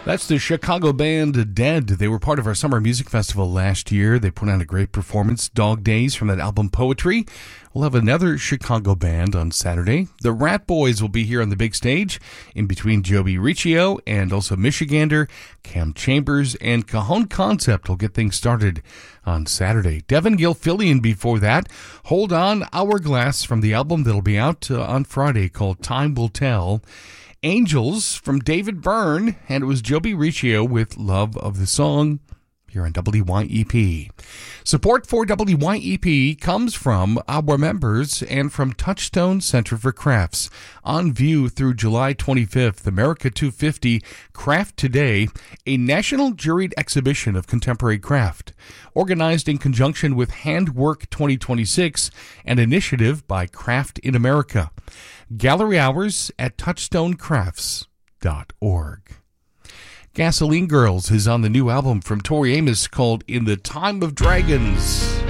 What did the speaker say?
That's the Chicago band Dead. They were part of our summer music festival last year. They put on a great performance, Dog Days, from that album Poetry. We'll have another Chicago band on Saturday. The Rat Boys will be here on the big stage, in between Joby Riccio and also Michigander. Cam Chambers and Cajon Concept will get things started on Saturday. Devin Gilfillian before that. Hold On, Hourglass, from the album that'll be out on Friday called Time Will Tell. Angels from David Byrne, and it was Joby Riccio with Love of the Song here on WYEP. Support for WYEP comes from our members and from Touchstone Center for Crafts. On view through July 25th, America 250 Craft Today, a national juried exhibition of contemporary craft, organized in conjunction with Handwork 2026, an initiative by Craft in America. Gallery hours at touchstonecrafts.org. Gasoline Girls is on the new album from Tori Amos called In the Time of Dragons.